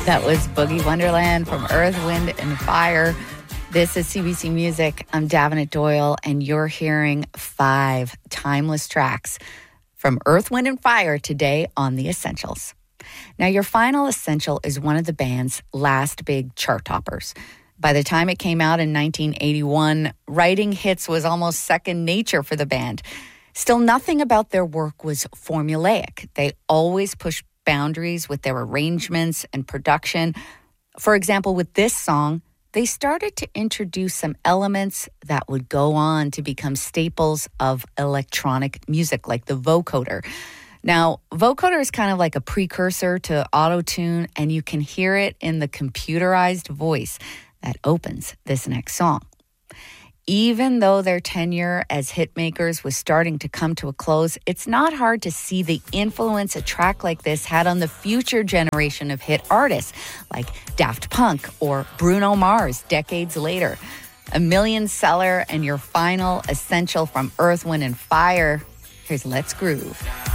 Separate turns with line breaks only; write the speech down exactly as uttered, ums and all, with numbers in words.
That was Boogie Wonderland from Earth, Wind and Fire. This is C B C Music. I'm Davenant Doyle, and you're hearing five timeless tracks from Earth, Wind and Fire today on The Essentials. Now, your final essential is one of the band's last big chart toppers. By the time it came out in nineteen eighty-one, writing hits was almost second nature for the band. Still, nothing about their work was formulaic. They always pushed boundaries with their arrangements and production. For example, with this song, they started to introduce some elements that would go on to become staples of electronic music, like the vocoder. Now, vocoder is kind of like a precursor to auto-tune, and you can hear it in the computerized voice that opens this next song. Even though their tenure as hitmakers was starting to come to a close, it's not hard to see the influence a track like this had on the future generation of hit artists, like Daft Punk or Bruno Mars decades later. A million seller and your final essential from Earth, Wind and Fire. Here's Let's Groove.